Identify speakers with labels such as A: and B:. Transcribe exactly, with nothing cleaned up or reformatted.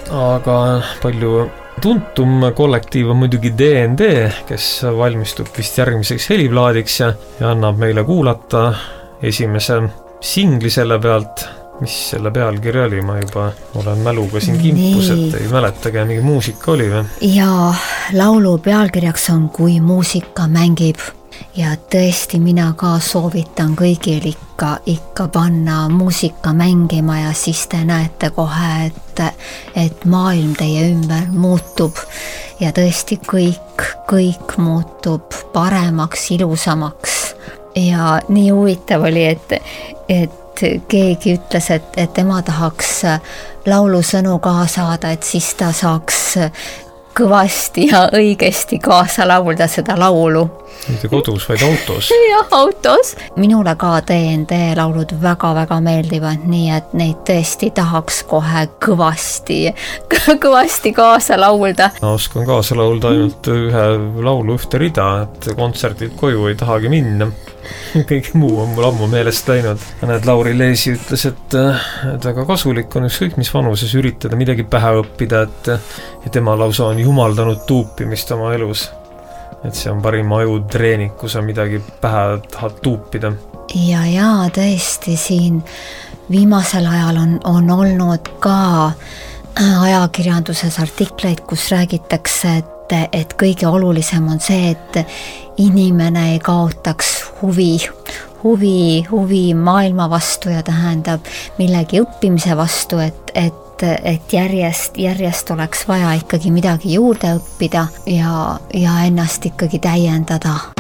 A: aga palju tuntum kollektiiv on muidugi D N D, kes valmistub vist järgmiseks heliplaadiks ja, ja annab meile kuulata esimese singli selle pealt. Mis selle pealkiri oli, ma juba olen mäluga siin kimpus, et ei mäletage, mingi muusika oli või?
B: Ja laulu pealkirjaks on Kui muusika mängib ja tõesti mina ka soovitan kõigil ikka, ikka panna muusika mängima ja siis te näete kohe, et, et maailm teie ümber muutub ja tõesti kõik, kõik muutub paremaks, ilusamaks ja nii huvitav oli, et, et keegi ütles, et, et tema tahaks laulusõnu kaasa saada, et siis ta saaks kõvasti ja õigesti kaasa laulda seda laulu.
A: Mitte kodus, vaid autos.
B: Jah, autos. Minule ka D N D laulud väga-väga meeldivad, nii et neid tõesti tahaks kohe kõvasti, kõvasti kaasa laulda.
A: Ma oskan kaasa laulda ainult ühe laulu ühte rida, et kontserdilt koju ei tahagi minna. Kõik muu on mul ammu meelest läinud. Näed, Lauri Leesi ütles, et, et väga kasulik on ükskõik mis vanuses üritada midagi pähe õppida, et ja tema lausa on jumaldanud tuupimist oma elus. Et see on parim ajutreening, kui sa midagi pähe tahad tuupida.
B: Ja, ja tõesti siin viimasel ajal on, on olnud ka ajakirjanduses artikleid, kus räägitakse, et et kõige olulisem on see, et inimene ei kaotaks huvi, huvi, huvi maailma vastu ja tähendab millegi õppimise vastu, et, et, et järjest, järjest oleks vaja ikkagi midagi juurde õppida ja, ja ennast ikkagi täiendada.